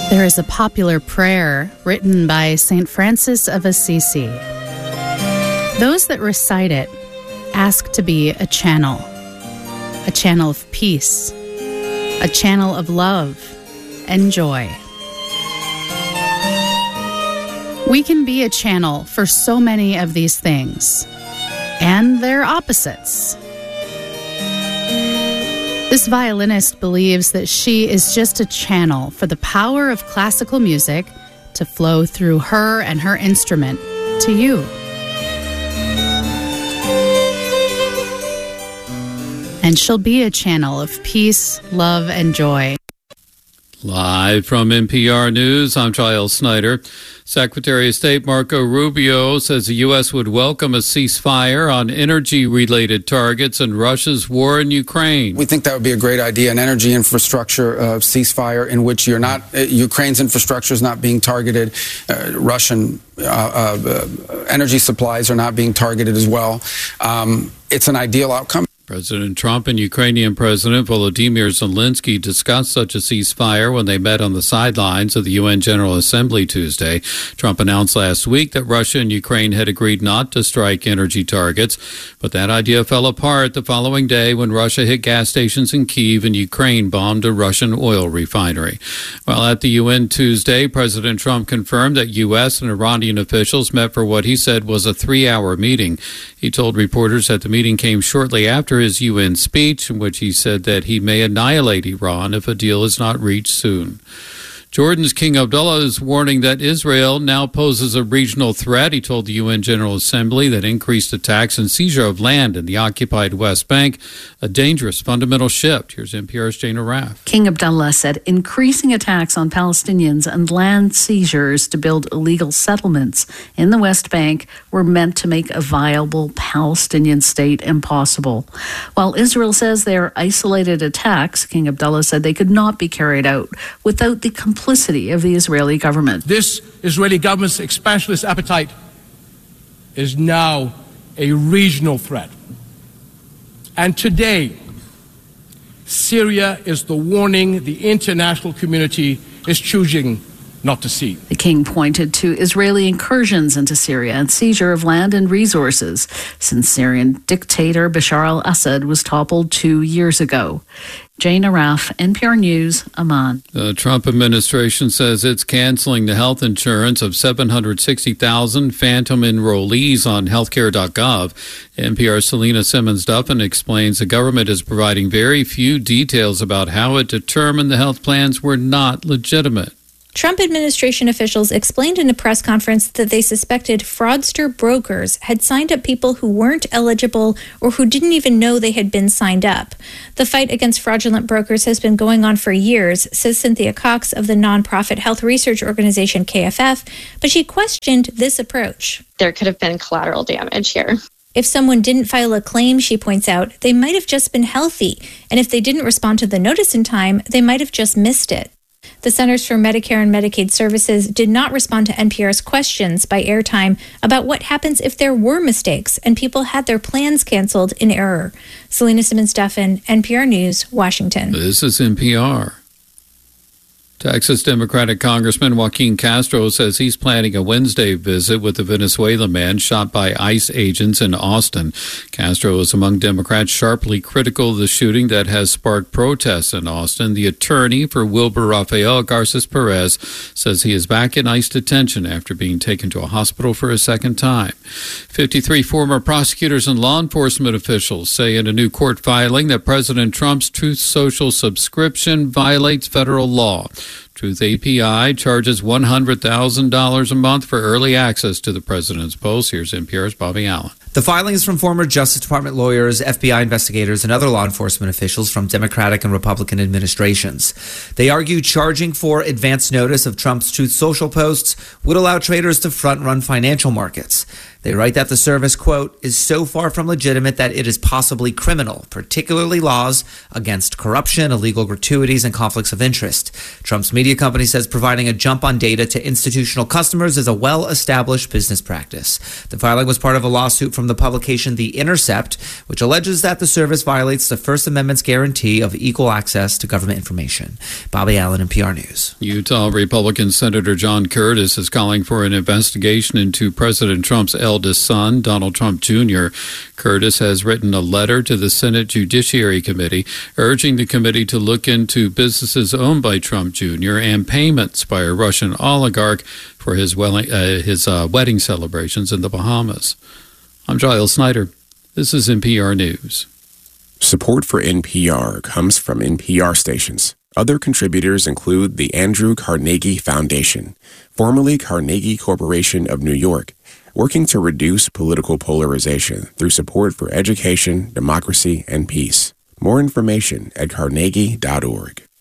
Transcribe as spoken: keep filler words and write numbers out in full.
There is a popular prayer written by Saint Francis of Assisi. Those that recite it ask to be a channel, a channel of peace, a channel of love and joy. We can be a channel for so many of these things, and their opposites. This violinist believes that she is just a channel for the power of classical music to flow through her and her instrument to you. And she'll be a channel of peace, love, and joy. Live from N P R News, I'm Giles Snyder. Secretary of State Marco Rubio says the U S would welcome a ceasefire on energy-related targets in Russia's war in Ukraine. We think that would be a great idea, an energy infrastructure uh, ceasefire in which you're not, uh, Ukraine's infrastructure is not being targeted. Uh, Russian uh, uh, energy supplies are not being targeted as well. Um, it's an ideal outcome. President Trump and Ukrainian President Volodymyr Zelensky discussed such a ceasefire when they met on the sidelines of the U N General Assembly Tuesday. Trump announced last week that Russia and Ukraine had agreed not to strike energy targets, but that idea fell apart the following day when Russia hit gas stations in Kyiv and Ukraine bombed a Russian oil refinery. While at the U N Tuesday, President Trump confirmed that U S and Iranian officials met for what he said was a three-hour meeting. He told reporters that the meeting came shortly after his U N speech, in which he said that he may annihilate Iran if a deal is not reached soon. Jordan's King Abdullah is warning that Israel now poses a regional threat. He told the U N General Assembly that increased attacks and seizure of land in the occupied West Bank, a dangerous fundamental shift. Here's N P R's Jana Raff. King Abdullah said increasing attacks on Palestinians and land seizures to build illegal settlements in the West Bank were meant to make a viable Palestinian state impossible. While Israel says they are isolated attacks, King Abdullah said they could not be carried out without the complete complicity of the Israeli government. This Israeli government's expansionist appetite is now a regional threat. And today, Syria is the warning the international community is choosing not to see. The king pointed to Israeli incursions into Syria and seizure of land and resources since Syrian dictator Bashar al-Assad was toppled two years ago. Jane Araf, N P R News, Amman. The Trump administration says it's canceling the health insurance of seven hundred sixty thousand phantom enrollees on healthcare dot gov. N P R's Selena Simmons-Duffin explains the government is providing very few details about how it determined the health plans were not legitimate. Trump administration officials explained in a press conference that they suspected fraudster brokers had signed up people who weren't eligible or who didn't even know they had been signed up. The fight against fraudulent brokers has been going on for years, says Cynthia Cox of the nonprofit health research organization K F F, but she questioned this approach. There could have been collateral damage here. If someone didn't file a claim, she points out, they might have just been healthy, and if they didn't respond to the notice in time, they might have just missed it. The Centers for Medicare and Medicaid Services did not respond to N P R's questions by airtime about what happens if there were mistakes and people had their plans canceled in error. Selena Simmons-Duffin, N P R News, Washington. This is N P R. Texas Democratic Congressman Joaquin Castro says he's planning a Wednesday visit with the Venezuelan man shot by ICE agents in Austin. Castro is among Democrats sharply critical of the shooting that has sparked protests in Austin. The attorney for Wilbur Rafael Garces Perez says he is back in ICE detention after being taken to a hospital for a second time. fifty-three former prosecutors and law enforcement officials say in a new court filing that President Trump's Truth Social subscription violates federal law. Truth A P I charges one hundred thousand dollars a month for early access to the president's post. Here's N P R's Bobby Allen. The filings from former Justice Department lawyers, F B I investigators, and other law enforcement officials from Democratic and Republican administrations. They argue charging for advance notice of Trump's Truth Social posts would allow traders to front-run financial markets. They write that the service, quote, is so far from legitimate that it is possibly criminal, particularly laws against corruption, illegal gratuities, and conflicts of interest. Trump's media company says providing a jump on data to institutional customers is a well-established business practice. The filing was part of a lawsuit from the publication The Intercept, which alleges that the service violates the First Amendment's guarantee of equal access to government information. Bobby Allen, N P R News. Utah Republican Senator John Curtis is calling for an investigation into President Trump's eldest son, Donald Trump Junior Curtis has written a letter to the Senate Judiciary Committee urging the committee to look into businesses owned by Trump Junior and payments by a Russian oligarch for his, well, uh, his uh, wedding celebrations in the Bahamas. I'm Giles Snyder. This is N P R News. Support for N P R comes from N P R stations. Other contributors include the Andrew Carnegie Foundation, formerly Carnegie Corporation of New York, working to reduce political polarization through support for education, democracy, and peace. More information at carnegie dot org.